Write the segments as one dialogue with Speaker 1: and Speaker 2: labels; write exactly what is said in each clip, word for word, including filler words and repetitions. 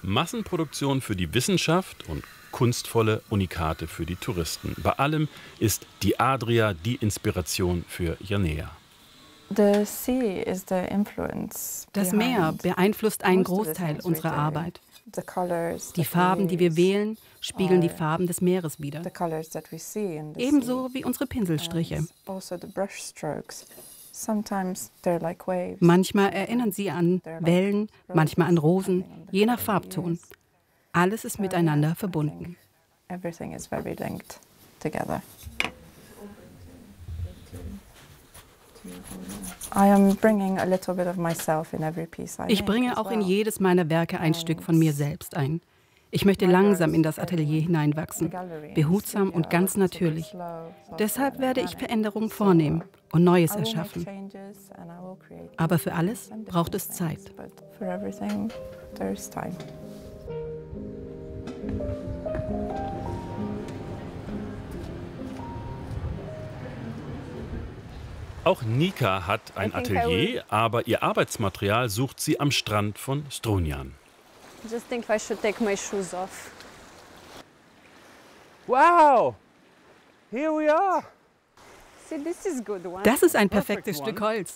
Speaker 1: Massenproduktion für die Wissenschaft und kunstvolle Unikate für die Touristen. Bei allem ist die Adria die Inspiration für Janea.
Speaker 2: Das
Speaker 3: Meer beeinflusst einen Großteil unserer Arbeit. Die Farben, die wir wählen, spiegeln die Farben des Meeres wider. Ebenso wie unsere Pinselstriche. Manchmal erinnern sie an Wellen, manchmal an Rosen, je nach Farbton. Alles ist miteinander verbunden. Ich bringe auch in jedes meiner Werke ein Stück von mir selbst ein. Ich möchte langsam in das Atelier hineinwachsen, behutsam und ganz natürlich. Deshalb werde ich Veränderungen vornehmen und Neues erschaffen. Aber für alles braucht es Zeit.
Speaker 1: Auch Nika hat ein Atelier, aber ihr Arbeitsmaterial sucht sie am Strand von Strunjan.
Speaker 4: Wow! Here we are!
Speaker 3: Das ist ein perfektes Stück Holz.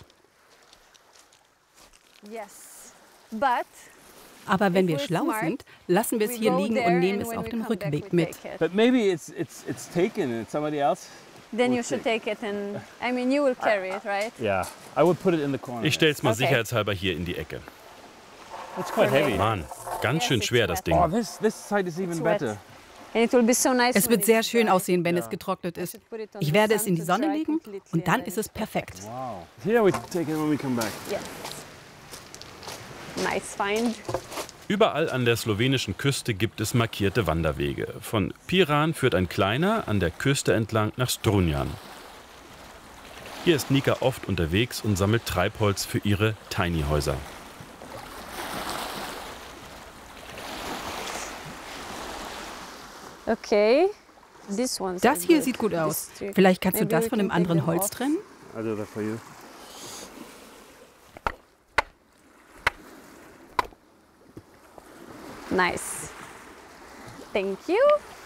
Speaker 3: Aber wenn wir schlau sind, lassen wir es hier liegen und nehmen es auf dem Rückweg mit.
Speaker 4: But maybe it's it's it's taken and somebody else.
Speaker 5: Then you should take it and, I mean, you will carry it, right?
Speaker 4: Yeah, I would put it in the corner.
Speaker 1: Ich stell's mal
Speaker 5: Okay.
Speaker 1: sicherheitshalber hier in die Ecke.
Speaker 4: It's quite heavy.
Speaker 1: Mann, ganz schön schwer das Ding.
Speaker 4: Oh, this this side is even better.
Speaker 5: And it will be so nice
Speaker 3: Es
Speaker 5: when
Speaker 3: wird
Speaker 5: it's
Speaker 3: sehr schön
Speaker 5: dry.
Speaker 3: aussehen, wenn es getrocknet ist. Ich werde es in die Sonne legen und dann ist es perfekt.
Speaker 4: Wow. Here we take it when we come back.
Speaker 5: Yes. Nice find.
Speaker 1: Überall an der slowenischen Küste gibt es markierte Wanderwege. Von Piran führt ein kleiner an der Küste entlang nach Strunjan. Hier ist Nika oft unterwegs und sammelt Treibholz für ihre Tiny-Häuser.
Speaker 5: Okay. This one.
Speaker 3: Das hier sieht gut aus. Vielleicht kannst du das von dem anderen Holz trennen?
Speaker 4: I'll do that for you.
Speaker 5: Nice. Thank you.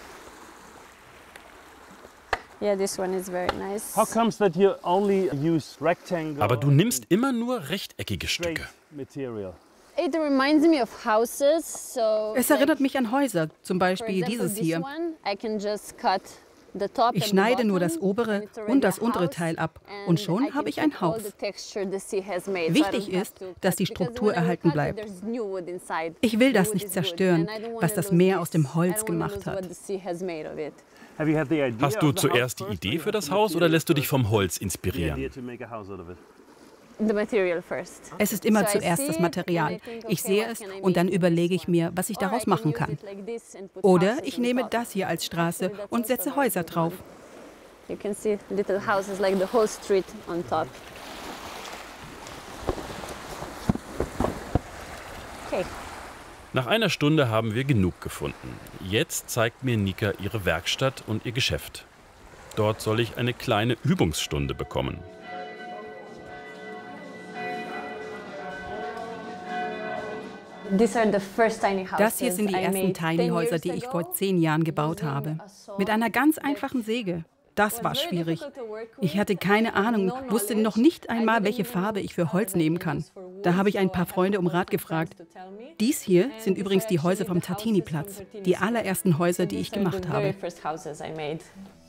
Speaker 5: Yeah, this one is very nice.
Speaker 4: How comes that you only use rectangle?
Speaker 1: Aber du nimmst immer nur rechteckige
Speaker 4: straight
Speaker 1: Stücke.
Speaker 4: material.
Speaker 5: It reminds me of houses, so
Speaker 3: Es erinnert mich an Häuser, zum
Speaker 5: for
Speaker 3: Beispiel
Speaker 5: example,
Speaker 3: dieses
Speaker 5: this
Speaker 3: hier.
Speaker 5: one, I can just cut the top
Speaker 3: Ich
Speaker 5: and the
Speaker 3: schneide nur
Speaker 5: bottom,
Speaker 3: das obere
Speaker 5: and it's already
Speaker 3: und das
Speaker 5: a
Speaker 3: untere
Speaker 5: house,
Speaker 3: Teil ab
Speaker 5: and
Speaker 3: und
Speaker 5: I
Speaker 3: schon
Speaker 5: can
Speaker 3: habe ich
Speaker 5: keep
Speaker 3: ein
Speaker 5: all
Speaker 3: Haus.
Speaker 5: the texture the sea has made, so I
Speaker 3: Wichtig
Speaker 5: don't have
Speaker 3: ist,
Speaker 5: to
Speaker 3: dass die
Speaker 5: cut, because
Speaker 3: Struktur
Speaker 5: when I will
Speaker 3: erhalten
Speaker 5: cut,
Speaker 3: bleibt.
Speaker 5: there's new wood inside.
Speaker 3: Ich will
Speaker 5: The
Speaker 3: das
Speaker 5: wood
Speaker 3: nicht
Speaker 5: is good,
Speaker 3: zerstören,
Speaker 5: and I don't
Speaker 3: was
Speaker 5: wanna
Speaker 3: das
Speaker 5: lose
Speaker 3: Meer
Speaker 5: this.
Speaker 3: aus dem
Speaker 5: I
Speaker 3: Holz
Speaker 5: don't wanna
Speaker 3: gemacht
Speaker 5: lose
Speaker 3: hat.
Speaker 5: what the sea has made of it.
Speaker 4: Have you had the idea
Speaker 1: Hast du
Speaker 4: of the house
Speaker 1: zuerst die
Speaker 4: first,
Speaker 1: Idee
Speaker 4: or
Speaker 1: für das
Speaker 4: the
Speaker 1: Haus oder
Speaker 4: material
Speaker 1: lässt du dich
Speaker 4: first?
Speaker 1: vom Holz
Speaker 4: The idea
Speaker 1: inspirieren?
Speaker 4: to make a house out of it.
Speaker 5: The material first.
Speaker 3: Es ist immer
Speaker 5: So I
Speaker 3: zuerst
Speaker 5: see
Speaker 3: das
Speaker 5: it and I
Speaker 3: Material.
Speaker 5: think,
Speaker 3: Ich
Speaker 5: okay,
Speaker 3: sehe
Speaker 5: what
Speaker 3: es
Speaker 5: can I
Speaker 3: und dann
Speaker 5: make with
Speaker 3: überlege
Speaker 5: this
Speaker 3: ich
Speaker 5: one?
Speaker 3: mir, was ich
Speaker 5: Or I
Speaker 3: daraus
Speaker 5: can
Speaker 3: machen
Speaker 5: use
Speaker 3: kann.
Speaker 5: it like this and put
Speaker 3: Oder
Speaker 5: houses
Speaker 3: ich
Speaker 5: on
Speaker 3: nehme
Speaker 5: top.
Speaker 3: das hier als Straße
Speaker 5: Actually, that's
Speaker 3: und
Speaker 5: also
Speaker 3: setze
Speaker 5: very
Speaker 3: Häuser
Speaker 5: good
Speaker 3: drauf.
Speaker 5: one. You can see little houses like the whole street on top. Okay.
Speaker 1: Nach einer Stunde haben wir genug gefunden. Jetzt zeigt mir Nika ihre Werkstatt und ihr Geschäft. Dort soll ich eine kleine Übungsstunde bekommen.
Speaker 5: These are the first tiny houses
Speaker 3: Das hier sind die
Speaker 5: I
Speaker 3: ersten
Speaker 5: made
Speaker 3: Tiny
Speaker 5: ten
Speaker 3: Häuser,
Speaker 5: years
Speaker 3: die ich
Speaker 5: ago.
Speaker 3: vor zehn Jahren gebaut habe. Mit einer ganz einfachen Säge. Das war schwierig. Ich hatte keine Ahnung, wusste noch nicht einmal, welche Farbe ich für Holz nehmen kann. Da habe ich ein paar Freunde um Rat gefragt. Dies hier sind übrigens die Häuser vom Tartini-Platz. Die allerersten Häuser, die ich gemacht habe.